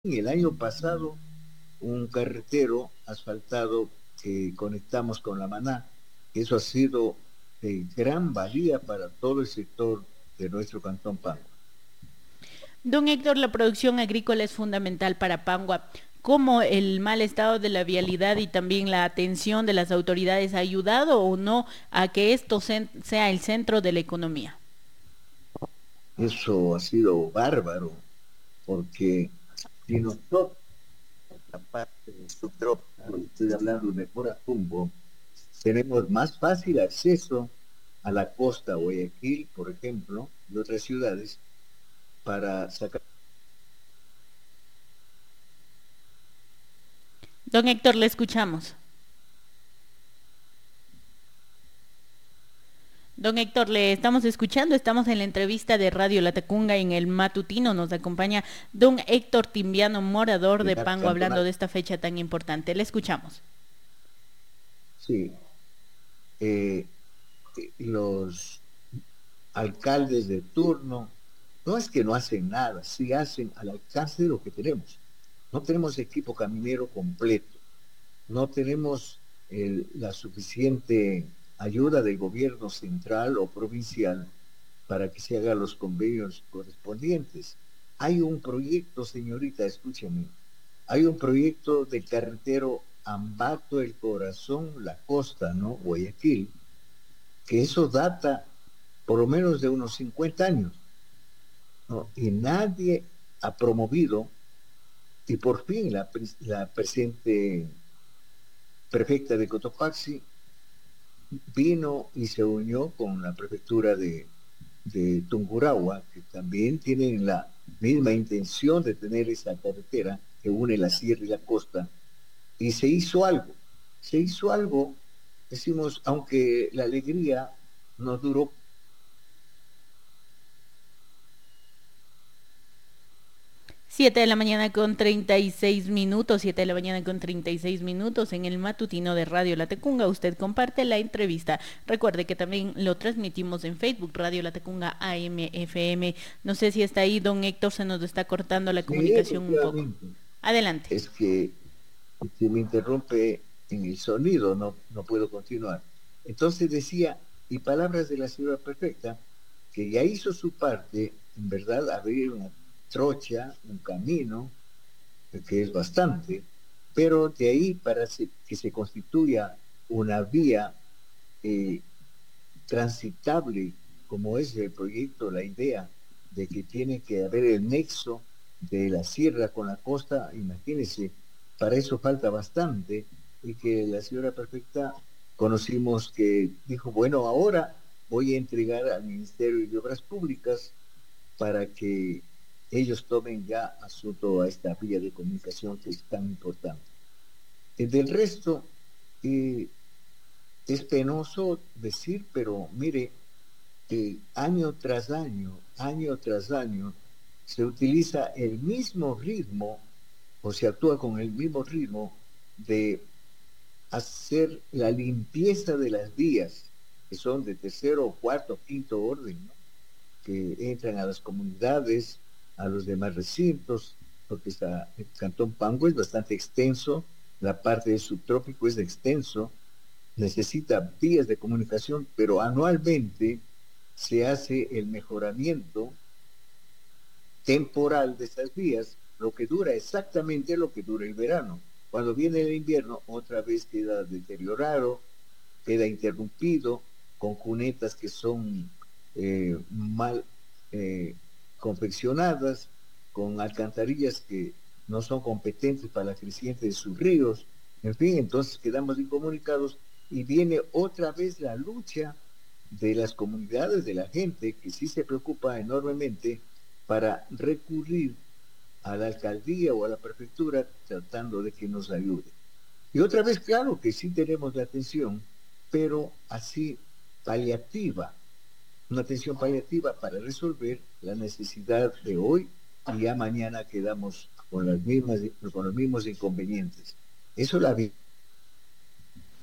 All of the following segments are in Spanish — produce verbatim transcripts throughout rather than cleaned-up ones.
el año pasado un carretero asfaltado que conectamos con la Maná. Eso ha sido de gran valía para todo el sector de nuestro Cantón Pango. Don Héctor, la producción agrícola es fundamental para Pangua. ¿Cómo el mal estado de la vialidad y también la atención de las autoridades ha ayudado o no a que esto sea el centro de la economía? Eso ha sido bárbaro, porque si nosotros, la parte de subtrópico, estoy hablando de Coratumbo, tenemos más fácil acceso a la costa Guayaquil, por ejemplo, y otras ciudades, para sacar. Don Héctor, le escuchamos. Don Héctor, le estamos escuchando, estamos en la entrevista de Radio Latacunga en el matutino, nos acompaña don Héctor Timbiano, morador de Pango, hablando de esta fecha tan importante. Le escuchamos. Sí, eh, los alcaldes de turno, no es que no hacen nada, sí hacen al alcance de lo que tenemos. No tenemos equipo caminero completo, no tenemos el, la suficiente ayuda del gobierno central o provincial para que se hagan los convenios correspondientes. Hay un proyecto, señorita, escúcheme, hay un proyecto de carretero Ambato, El Corazón, La Costa, ¿no? Guayaquil, que eso data por lo menos de unos cincuenta años, ¿no? Y nadie ha promovido, y por fin la, la presente prefecta de Cotopaxi vino y se unió con la prefectura de, de Tungurahua, que también tienen la misma intención de tener esa carretera que une la sierra y la costa, y se hizo algo, se hizo algo, decimos, aunque la alegría no duró. Siete de la mañana con treinta y seis minutos, siete de la mañana con treinta y seis minutos en el matutino de Radio Latacunga. Usted comparte la entrevista. Recuerde que también lo transmitimos en Facebook, Radio Latacunga A M F M. No sé si está ahí, don Héctor, se nos está cortando la Sí, comunicación un poco. efectivamente. Adelante. Es que si me interrumpe en el sonido, no, no puedo continuar. Entonces decía, y palabras de la ciudad perfecta, que ya hizo su parte, en verdad, abrir una trocha, un camino, que es bastante, pero de ahí para que se constituya una vía eh, transitable, como es el proyecto, la idea de que tiene que haber el nexo de la sierra con la costa, imagínense, para eso falta bastante, y que la señora perfecta conocimos que dijo, bueno, ahora voy a entregar al Ministerio de Obras Públicas para que ellos tomen ya asunto a esta vía de comunicación que es tan importante. Y del resto, eh, es penoso decir, pero mire, que año tras año, año tras año, se utiliza el mismo ritmo o se actúa con el mismo ritmo de hacer la limpieza de las vías, que son de tercero, cuarto, quinto orden, ¿no? Que entran a las comunidades, a los demás recintos, porque está, el Cantón Pango es bastante extenso, la parte del subtrópico es extenso, necesita vías de comunicación, pero anualmente se hace el mejoramiento temporal de estas vías, lo que dura exactamente lo que dura el verano. Cuando viene el invierno, otra vez queda deteriorado, queda interrumpido, con cunetas que son eh, mal eh, confeccionadas, con alcantarillas que no son competentes para la creciente de sus ríos, en fin, entonces quedamos incomunicados y viene otra vez la lucha de las comunidades, de la gente que sí se preocupa enormemente para recurrir a la alcaldía o a la prefectura tratando de que nos ayude. Y otra vez, claro que sí tenemos la atención, pero así paliativa, una atención paliativa para resolver la necesidad de hoy y ya mañana quedamos con, las mismas, con los mismos inconvenientes. Eso la vi.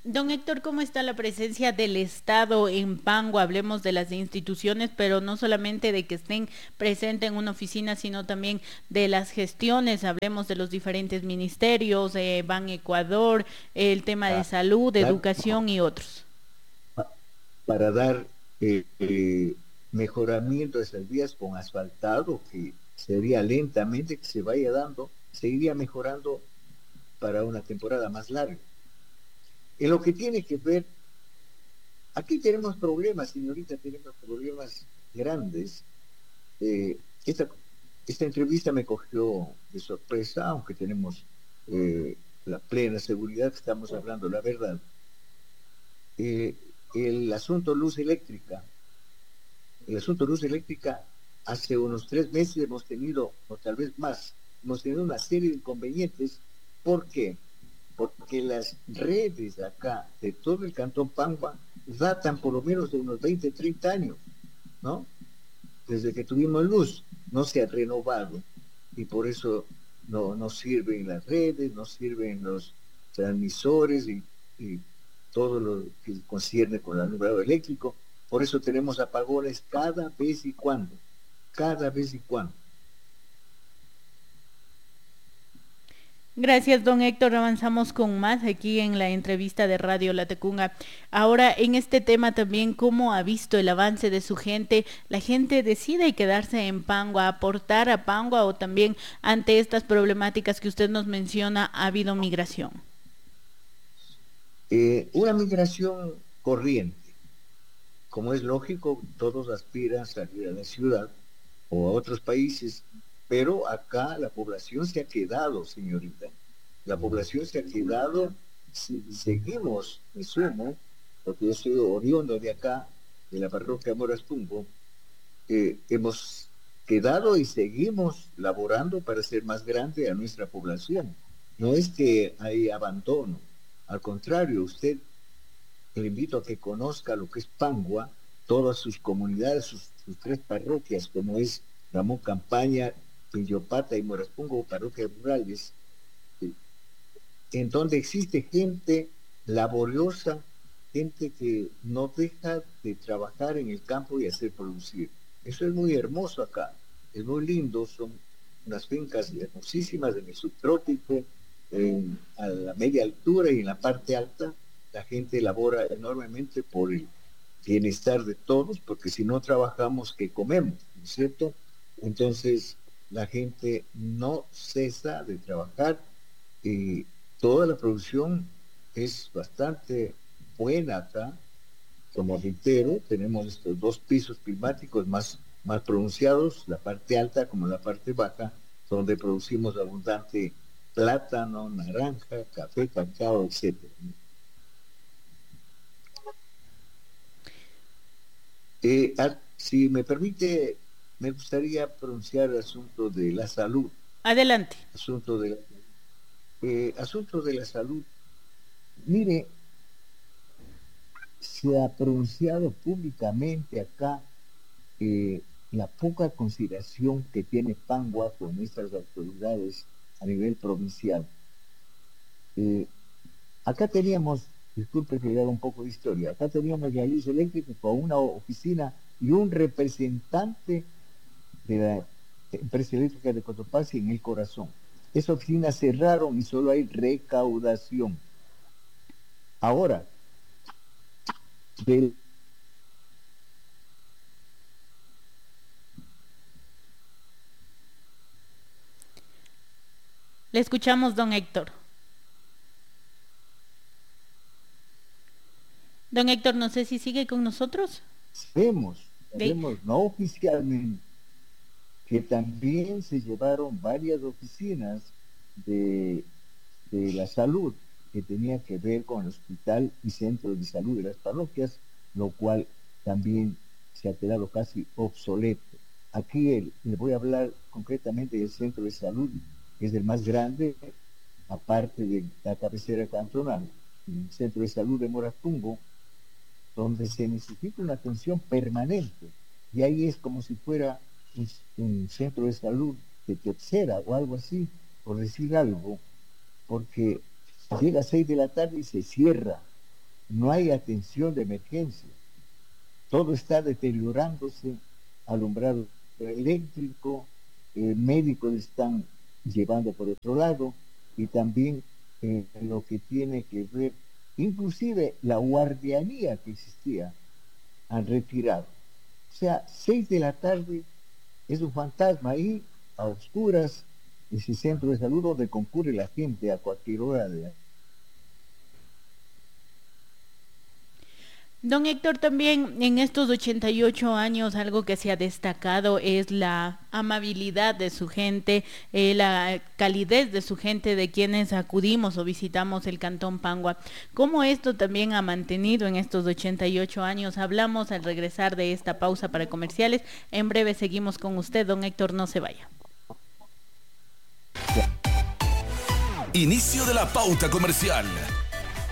Don Héctor, ¿cómo está la presencia del Estado en Pango? Hablemos de las instituciones, pero no solamente de que estén presentes en una oficina, sino también de las gestiones. Hablemos de los diferentes ministerios, eh, Ban Ecuador, el tema de Ah, salud, claro, educación y otros. pa- para dar eh, eh, mejoramiento a esas vías con asfaltado, que sería lentamente que se vaya dando, se iría mejorando para una temporada más larga. En lo que tiene que ver, aquí tenemos problemas, señorita, tenemos problemas grandes. Eh, esta, esta entrevista me cogió de sorpresa, aunque tenemos eh, la plena seguridad que estamos hablando la verdad. Eh, el asunto luz eléctrica, el asunto luz eléctrica, hace unos tres meses hemos tenido, o tal vez más, hemos tenido una serie de inconvenientes. ¿Por qué? Porque las redes acá de todo el Cantón Pampa datan por lo menos de unos veinte, treinta años, ¿no? Desde que tuvimos luz, no se ha renovado y por eso no, no sirven las redes, no sirven los transmisores y, y todo lo que concierne con el alumbrado eléctrico. Por eso tenemos apagones cada vez y cuando, cada vez y cuando. Gracias, don Héctor. Avanzamos con más aquí en la entrevista de Radio Latecunga. Ahora, en este tema también, ¿cómo ha visto el avance de su gente? ¿La gente decide quedarse en Pangua, aportar a Pangua o también ante estas problemáticas que usted nos menciona ha habido migración? Eh, una migración corriente, como es lógico, todos aspiran a salir a la ciudad o a otros países, pero acá la población se ha quedado, señorita. La población se ha quedado, si, seguimos, me sumo, porque yo soy oriundo de acá, de la parroquia Morastumbo, eh, hemos quedado y seguimos laborando para ser más grande a nuestra población. No es que hay abandono, al contrario, usted le invito a que conozca lo que es Pangua, todas sus comunidades, sus, sus tres parroquias, como es Ramón Campaña, Pillopata y Moraspungo, parroquias rurales, eh, en donde existe gente laboriosa, gente que no deja de trabajar en el campo y hacer producir. Eso es muy hermoso acá, es muy lindo, son unas fincas hermosísimas en el subtrópico, en, a la media altura y en la parte alta, la gente labora enormemente por el bienestar de todos, porque si no trabajamos, ¿qué comemos? ¿No es cierto? Entonces, la gente no cesa de trabajar y toda la producción es bastante buena acá. Como reitero, tenemos estos dos pisos climáticos más, más pronunciados, la parte alta como la parte baja, donde producimos abundante plátano, naranja, café, cacao, etcétera. Eh, ah, si me permite, me gustaría pronunciar el asunto de la salud. Adelante. Asunto de, eh, asunto de la salud. Mire, se ha pronunciado públicamente acá eh, la poca consideración que tiene Pangua con nuestras autoridades a nivel provincial. Eh, acá teníamos, disculpe que le haga un poco de historia, acá teníamos la luz eléctrica con una oficina y un representante de la empresa eléctrica de Cotopaxi en el corazón. Esa oficina cerraron y solo hay recaudación. Ahora, del Le escuchamos, don Héctor. Don Héctor, no sé si sigue con nosotros. sabemos, De... sabemos, no oficialmente, que también se llevaron varias oficinas de, de la salud que tenía que ver con el hospital y centro de salud de las parroquias, lo cual también se ha quedado casi obsoleto. Aquí el, le voy a hablar concretamente del centro de salud, que es el más grande, aparte de la cabecera cantonal, el centro de salud de Moratumbo, donde se necesita una atención permanente. Y ahí es como si fuera un, un centro de salud de tercera o algo así, por decir algo, porque llega a seis de la tarde y se cierra. no hay atención de emergencia. Todo está deteriorándose, alumbrado eléctrico, eh, médicos están llevando por otro lado, y también eh, lo que tiene que ver, inclusive la guardianía que existía, han retirado. O sea, seis de la tarde es un fantasma ahí, a oscuras, ese centro de salud donde concurre la gente a cualquier hora de... Don Héctor, también en estos ochenta y ocho años algo que se ha destacado es la amabilidad de su gente, eh, la calidez de su gente, de quienes acudimos o visitamos el Cantón Pangua. ¿Cómo esto también ha mantenido en estos ochenta y ocho años? Hablamos al regresar de esta pausa para comerciales. En breve seguimos con usted, don Héctor, no se vaya. Inicio de la pauta comercial.